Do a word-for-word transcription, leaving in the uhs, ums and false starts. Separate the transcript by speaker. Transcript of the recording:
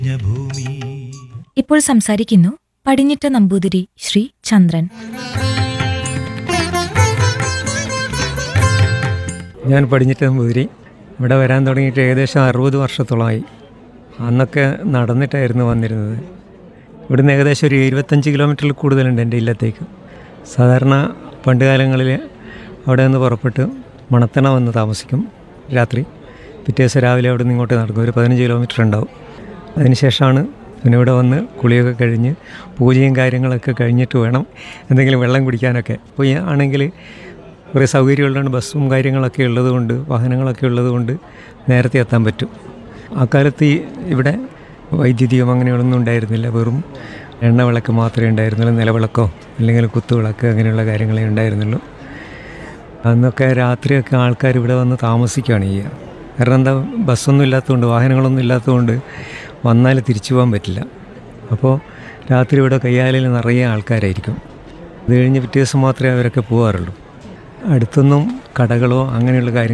Speaker 1: ഭൂമി.
Speaker 2: ഇപ്പോൾ സംസാരിക്കുന്നു പടിഞ്ഞിട്ട നമ്പൂതിരി ശ്രീ ചന്ദ്രൻ.
Speaker 3: ഞാൻ പടിഞ്ഞിട്ട് നമ്പൂതിരി. ഇവിടെ വരാൻ തുടങ്ങിയിട്ട് ഏകദേശം അറുപത് വർഷത്തോളമായി. അന്നൊക്കെ നടന്നിട്ടായിരുന്നു വന്നിരുന്നത്. ഇവിടുന്ന് ഏകദേശം ഒരു ഇരുപത്തഞ്ച് കിലോമീറ്ററിൽ കൂടുതലുണ്ട് എൻ്റെ ഇല്ലത്തേക്ക്. സാധാരണ പണ്ട് കാലങ്ങളിൽ അവിടെ നിന്ന് പുറപ്പെട്ട് മണത്തണ വന്ന് താമസിക്കും രാത്രി. പിറ്റേ ദിവസം രാവിലെ അവിടെ നിന്ന് ഇങ്ങോട്ട് നടക്കും. ഒരു പതിനഞ്ച് കിലോമീറ്റർ ഉണ്ടാവും. അതിനുശേഷമാണ് പിന്നെ ഇവിടെ വന്ന് കുളിയൊക്കെ കഴിഞ്ഞ് പൂജയും കാര്യങ്ങളൊക്കെ കഴിഞ്ഞിട്ട് വേണം എന്തെങ്കിലും വെള്ളം കുടിക്കാനൊക്കെ. അപ്പോൾ ഈ ആണെങ്കിൽ കുറേ സൗകര്യമുള്ളതുകൊണ്ട് ബസ്സും കാര്യങ്ങളൊക്കെ ഉള്ളതുകൊണ്ട് വാഹനങ്ങളൊക്കെ ഉള്ളതുകൊണ്ട് നേരത്തെ എത്താൻ പറ്റും. അക്കാലത്ത് ഈ ഇവിടെ വൈദ്യുതിയും അങ്ങനെയൊന്നും ഉണ്ടായിരുന്നില്ല. വെറും എണ്ണ വിളക്ക് മാത്രമേ ഉണ്ടായിരുന്നുള്ളൂ. നിലവിളക്കോ അല്ലെങ്കിൽ കുത്തുവിളക്ക് അങ്ങനെയുള്ള കാര്യങ്ങളേ ഉണ്ടായിരുന്നുള്ളൂ. അന്നൊക്കെ രാത്രിയൊക്കെ ആൾക്കാർ ഇവിടെ വന്ന് താമസിക്കുകയാണ് ചെയ്യുക. കാരണം എന്താ, ബസ്സൊന്നും ഇല്ലാത്തതുകൊണ്ട് വാഹനങ്ങളൊന്നും ഇല്ലാത്തതുകൊണ്ട് വന്നാൽ തിരിച്ചു പോകാൻ പറ്റില്ല. അപ്പോൾ രാത്രി ഇവിടെ കയ്യാലിൽ നിറയെ ആൾക്കാരായിരിക്കും. അത് കഴിഞ്ഞ് പിറ്റേ ദിവസം മാത്രമേ അവരൊക്കെ പോകാറുള്ളൂ. അടുത്തൊന്നും കടകളോ അങ്ങനെയുള്ള കാര്യങ്ങൾ